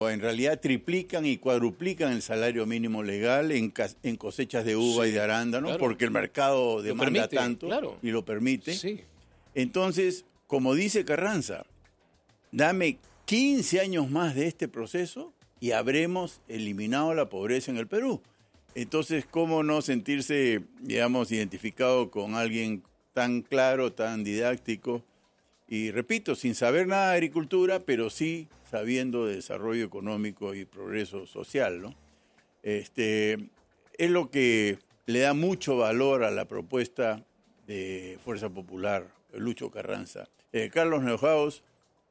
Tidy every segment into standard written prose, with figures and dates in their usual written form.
En realidad triplican y cuadruplican el salario mínimo legal en cosechas de uva y de arándano, claro, porque el mercado demanda permite, tanto claro, y lo permite. Sí. Entonces, como dice Carranza, dame 15 años más de este proceso y habremos eliminado la pobreza en el Perú. Entonces, ¿cómo no sentirse, digamos, identificado con alguien tan claro, tan didáctico? Y repito, sin saber nada de agricultura, pero sí sabiendo de desarrollo económico y progreso social, ¿no? Es lo que le da mucho valor a la propuesta de Fuerza Popular, Lucho Carranza. Carlos Neuhaus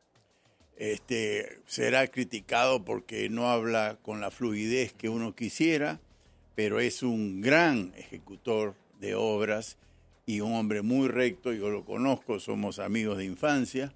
será criticado porque no habla con la fluidez que uno quisiera, pero es un gran ejecutor de obras y un hombre muy recto. Yo lo conozco, somos amigos de infancia,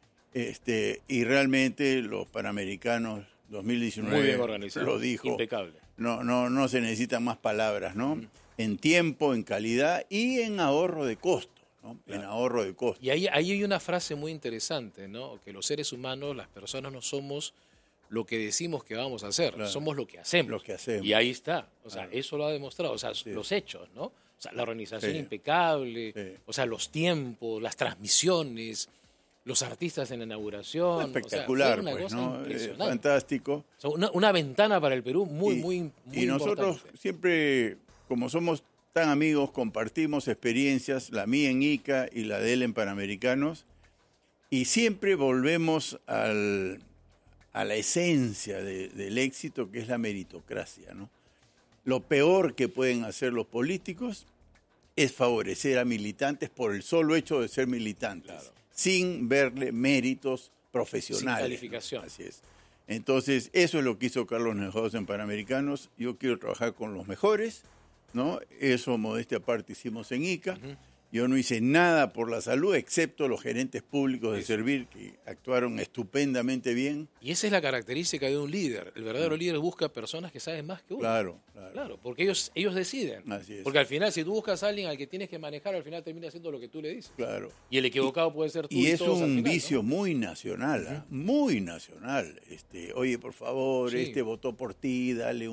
y realmente los Panamericanos 2019 muy bien organizado, lo dijo, impecable. No se necesitan más palabras, ¿no? En tiempo, en calidad y en ahorro de costo, ¿no? Claro. En ahorro de costo. Y ahí hay una frase muy interesante, ¿no? Que los seres humanos, las personas, no somos lo que decimos que vamos a hacer, claro, somos lo que hacemos. Lo que hacemos. Y ahí está, o sea, claro, eso lo ha demostrado, o sea, sí, los hechos, ¿no? O sea, la organización impecable, o sea, los tiempos, las transmisiones, los artistas en la inauguración. Espectacular, o sea, fue una cosa ¿no? impresionante. Fantástico. O sea, una ventana para el Perú muy y nosotros importante. Siempre, como somos tan amigos, compartimos experiencias, la mía en ICA y la de él en Panamericanos, y siempre volvemos a la esencia del éxito, que es la meritocracia, ¿no? Lo peor que pueden hacer los políticos es favorecer a militantes por el solo hecho de ser militantes, claro, sin verle méritos profesionales. Sin calificación. ¿No? Así es. Entonces, eso es lo que hizo Carlos Neuhaus en Panamericanos. Yo quiero trabajar con los mejores, ¿no? Eso, modestia aparte, hicimos en ICA. Yo no hice nada por la salud, excepto los gerentes públicos de Servir, que actuaron estupendamente bien. Y esa es la característica de un líder. El verdadero líder busca personas que saben más que uno. Claro, porque ellos deciden. Así es. Porque al final, si tú buscas a alguien al que tienes que manejar, al final termina haciendo lo que tú le dices. Claro. Y el equivocado puede ser tú. Y es un final, vicio, ¿no? Muy nacional, ¿eh? Muy nacional. Oye, por favor, votó por ti, dale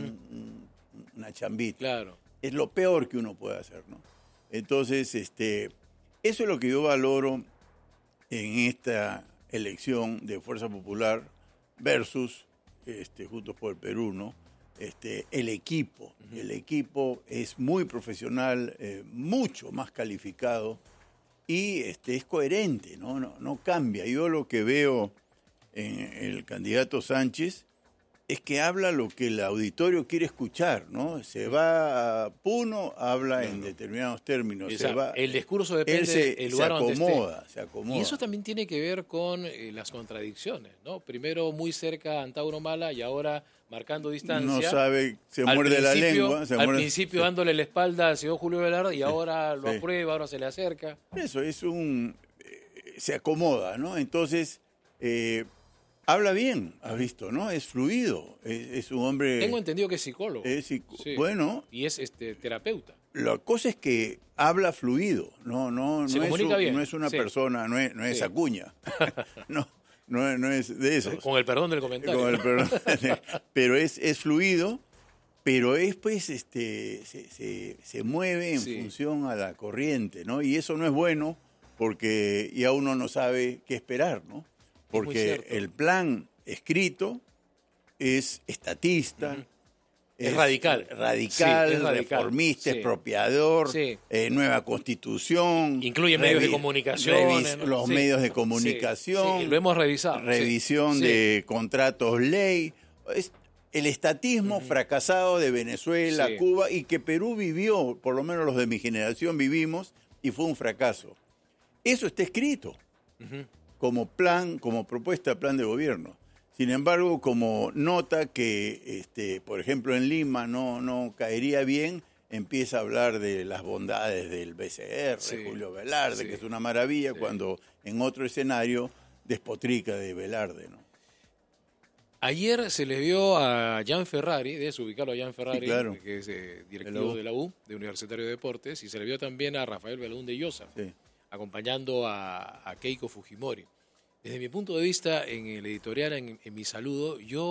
una chambita. Claro. Es lo peor que uno puede hacer, ¿no? Entonces, eso es lo que yo valoro en esta elección de Fuerza Popular versus Juntos por el Perú, ¿no? El equipo. El equipo es muy profesional, mucho más calificado y es coherente, ¿no? No cambia. Yo lo que veo en el candidato Sánchez es que habla lo que el auditorio quiere escuchar, ¿no? Se va a Puno, habla en determinados términos. El discurso depende del lugar donde esté. Se acomoda. Y eso también tiene que ver con las contradicciones, ¿no? Primero muy cerca a Antauro Mala y ahora marcando distancia. No sabe, se muerde la lengua. Al principio dándole la espalda al señor Julio Velarde y ahora lo aprueba, ahora se le acerca. Eso es se acomoda, ¿no? Entonces, habla bien, has visto, ¿no? Es fluido, es un hombre... Tengo entendido que es psicólogo. Bueno. Y es terapeuta. La cosa es que habla fluido, no es una persona, no es Acuña, no es de esos. Con el perdón del comentario. Con el perdón, pero es fluido, pero es pues se mueve en función a la corriente, ¿no? Y eso no es bueno porque ya uno no sabe qué esperar, ¿no? Porque el plan escrito es estatista, es radical, reformista, expropiador, nueva constitución. Incluye medios de comunicación. Los medios de comunicación. Lo hemos revisado. Revisión de contratos ley. Es el estatismo fracasado de Venezuela, Cuba, y que Perú vivió, por lo menos los de mi generación vivimos, y fue un fracaso. Eso está escrito. Como plan, como propuesta de plan de gobierno. Sin embargo, como nota que, por ejemplo, en Lima no caería bien, empieza a hablar de las bondades del BCR, Julio Velarde, que es una maravilla, cuando en otro escenario despotrica de Velarde, ¿no? Ayer se le vio a Jan Ferrari, debes ubicarlo a Jan Ferrari, que es directivo de la U, de Universitario de Deportes, y se le vio también a Rafael Belaúnde Llosa, acompañando a Keiko Fujimori. Desde mi punto de vista, en el editorial, en mi saludo, yo